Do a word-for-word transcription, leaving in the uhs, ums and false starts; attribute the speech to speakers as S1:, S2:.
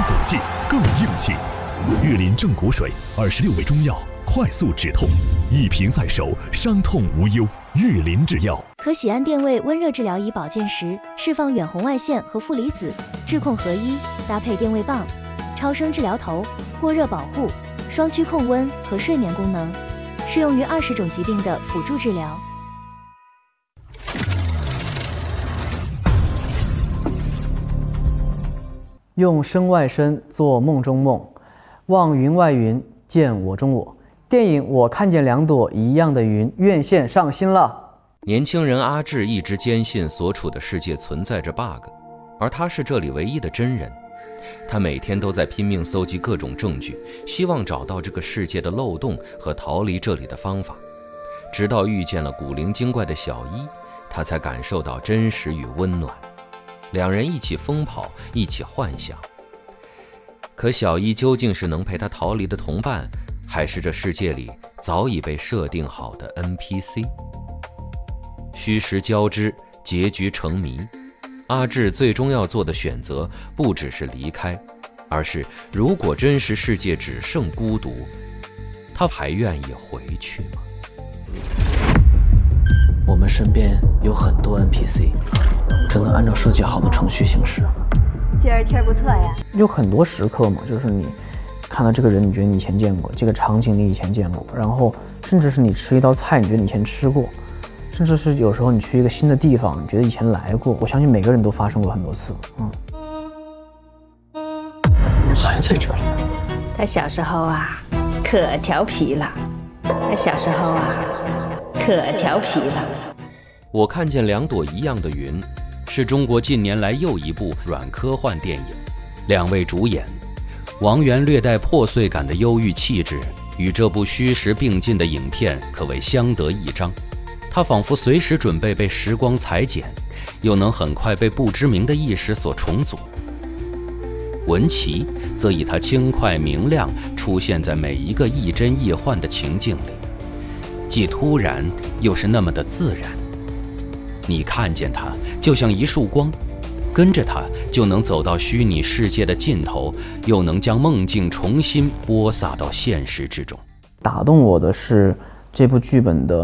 S1: 枸杞更硬气。玉林正骨水，二十六味中药，快速止痛，一瓶在手，伤痛无忧。玉林制药。
S2: 可喜胺电位温热治疗仪保健时，释放远红外线和负离子，治控合一，搭配电位棒，超声治疗头，过热保护，双区控温和睡眠功能，适用于二十种疾病的辅助治疗。
S3: 用身外身做梦中梦，望云外云，见我中我。电影《我看见两朵一样的云》院线上新了。
S4: 年轻人阿志一直坚信所处的世界存在着 bug， 而他是这里唯一的真人。他每天都在拼命搜集各种证据，希望找到这个世界的漏洞和逃离这里的方法。直到遇见了古灵精怪的小一，他才感受到真实与温暖。两人一起疯跑，一起幻想。可小一究竟是能陪他逃离的同伴，还是这世界里早已被设定好的 N P C？ 虚实交织，结局成谜。阿志最终要做的选择不只是离开，而是如果真实世界只剩孤独，他还愿意回去吗？
S3: 我们身边有很多 N P C， 只能按照设计好的程序行事。
S5: 今儿天不错呀。
S3: 有很多时刻嘛，就是你看到这个人，你觉得你以前见过，这个场景你以前见过，然后甚至是你吃一道菜，你觉得你以前吃过，甚至是有时候你去一个新的地方，你觉得以前来过。我相信每个人都发生过很多次。嗯，还在这里。
S5: 他小时候啊，可调皮了。他小时候啊，可调皮了。
S4: 我看见两朵一样的云，是中国近年来又一部软科幻电影。两位主演王源略带破碎感的忧郁气质，与这部虚实并进的影片可谓相得益彰。他仿佛随时准备被时光裁剪，又能很快被不知名的意识所重组。文琪则以他轻快明亮出现在每一个亦真亦幻的情境里，既突然又是那么的自然。你看见他就像一束光，跟着他就能走到虚拟世界的尽头，又能将梦境重新播撒到现实之中。
S3: 打动我的是这部剧本的